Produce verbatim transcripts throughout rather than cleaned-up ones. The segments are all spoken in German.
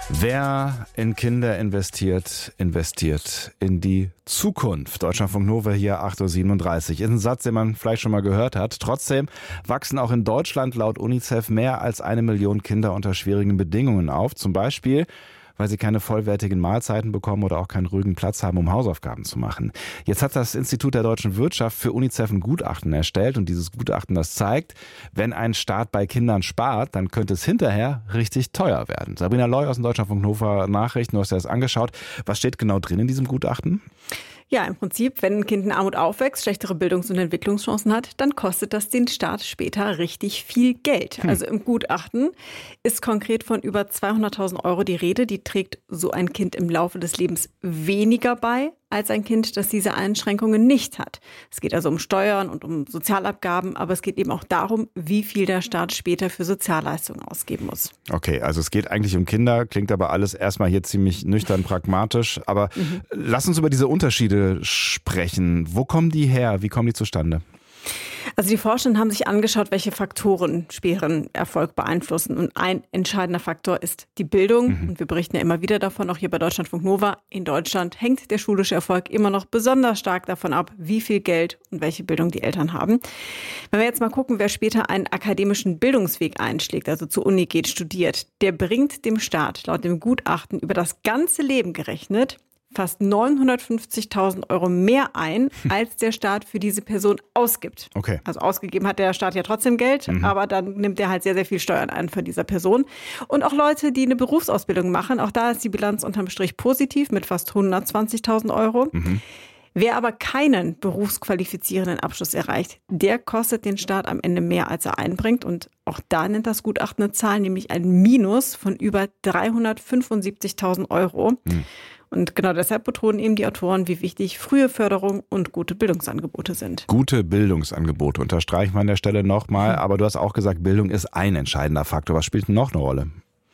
Wer in Kinder investiert, investiert in die Zukunft. Deutschlandfunk Nova hier, acht Uhr siebenunddreißig. Ist ein Satz, den man vielleicht schon mal gehört hat. Trotzdem wachsen auch in Deutschland laut UNICEF mehr als eine Million Kinder unter schwierigen Bedingungen auf. Zum Beispiel, weil sie keine vollwertigen Mahlzeiten bekommen oder auch keinen ruhigen Platz haben, um Hausaufgaben zu machen. Jetzt hat das Institut der deutschen Wirtschaft für UNICEF ein Gutachten erstellt und dieses Gutachten, das zeigt, wenn ein Staat bei Kindern spart, dann könnte es hinterher richtig teuer werden. Sabrina Loy aus den Deutschlandfunk Nova Nachrichten, du hast dir das angeschaut. Was steht genau drin in diesem Gutachten? Ja, im Prinzip, wenn ein Kind in Armut aufwächst, schlechtere Bildungs- und Entwicklungschancen hat, dann kostet das den Staat später richtig viel Geld. Hm. Also im Gutachten ist konkret von über zweihunderttausend Euro die Rede. Die trägt so ein Kind im Laufe des Lebens weniger bei als ein Kind, das diese Einschränkungen nicht hat. Es geht also um Steuern und um Sozialabgaben, aber es geht eben auch darum, wie viel der Staat später für Sozialleistungen ausgeben muss. Okay, also es geht eigentlich um Kinder, klingt aber alles erstmal hier ziemlich nüchtern pragmatisch. Aber mhm. lass uns über diese Unterschiede sprechen. Wo kommen die her? Wie kommen die zustande? Also die Forschenden haben sich angeschaut, welche Faktoren späteren Erfolg beeinflussen. Und ein entscheidender Faktor ist die Bildung. Mhm. Und wir berichten ja immer wieder davon, auch hier bei Deutschlandfunk Nova. In Deutschland hängt der schulische Erfolg immer noch besonders stark davon ab, wie viel Geld und welche Bildung die Eltern haben. Wenn wir jetzt mal gucken, wer später einen akademischen Bildungsweg einschlägt, also zur Uni geht, studiert, der bringt dem Staat laut dem Gutachten über das ganze Leben gerechnet fast neunhundertfünfzigtausend Euro mehr ein, als der Staat für diese Person ausgibt. Okay. Also ausgegeben hat der Staat ja trotzdem Geld, mhm. aber dann nimmt er halt sehr, sehr viel Steuern ein von dieser Person. Und auch Leute, die eine Berufsausbildung machen, auch da ist die Bilanz unterm Strich positiv mit fast hundertzwanzigtausend Euro. Mhm. Wer aber keinen berufsqualifizierenden Abschluss erreicht, der kostet den Staat am Ende mehr, als er einbringt. Und auch da nennt das Gutachten eine Zahl, nämlich ein Minus von über dreihundertfünfundsiebzigtausend Euro. Mhm. Und genau deshalb betonen eben die Autoren, wie wichtig frühe Förderung und gute Bildungsangebote sind. Gute Bildungsangebote unterstreichen wir an der Stelle nochmal. Aber du hast auch gesagt, Bildung ist ein entscheidender Faktor. Was spielt denn noch eine Rolle?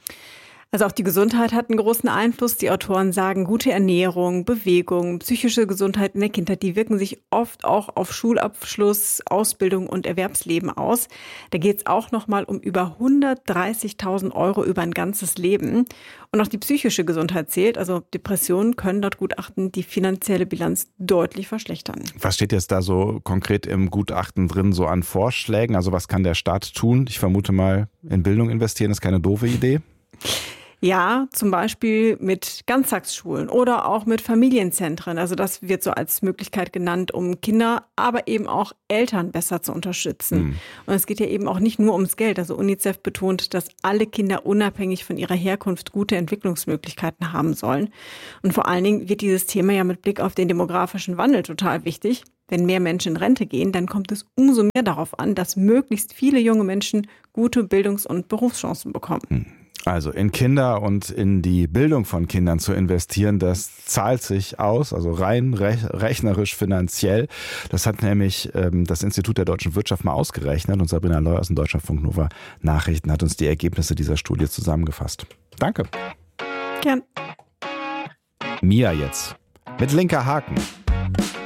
Also auch die Gesundheit hat einen großen Einfluss. Die Autoren sagen, gute Ernährung, Bewegung, psychische Gesundheit in der Kindheit, die wirken sich oft auch auf Schulabschluss, Ausbildung und Erwerbsleben aus. Da geht es auch nochmal um über hundertdreißigtausend Euro über ein ganzes Leben. Und auch die psychische Gesundheit zählt. Also Depressionen können laut Gutachten die finanzielle Bilanz deutlich verschlechtern. Was steht jetzt da so konkret im Gutachten drin, so an Vorschlägen? Also was kann der Staat tun? Ich vermute mal, in Bildung investieren ist keine doofe Idee. Ja, zum Beispiel mit Ganztagsschulen oder auch mit Familienzentren. Also das wird so als Möglichkeit genannt, um Kinder, aber eben auch Eltern besser zu unterstützen. Mhm. Und es geht ja eben auch nicht nur ums Geld. Also UNICEF betont, dass alle Kinder unabhängig von ihrer Herkunft gute Entwicklungsmöglichkeiten haben sollen. Und vor allen Dingen wird dieses Thema ja mit Blick auf den demografischen Wandel total wichtig. Wenn mehr Menschen in Rente gehen, dann kommt es umso mehr darauf an, dass möglichst viele junge Menschen gute Bildungs- und Berufschancen bekommen. Mhm. Also in Kinder und in die Bildung von Kindern zu investieren, das zahlt sich aus, also rein rechnerisch finanziell. Das hat nämlich ähm, das Institut der deutschen Wirtschaft mal ausgerechnet und Sabrina Loy aus dem Deutschlandfunk Nova Nachrichten hat uns die Ergebnisse dieser Studie zusammengefasst. Danke. Gern. Mia jetzt mit linker Haken.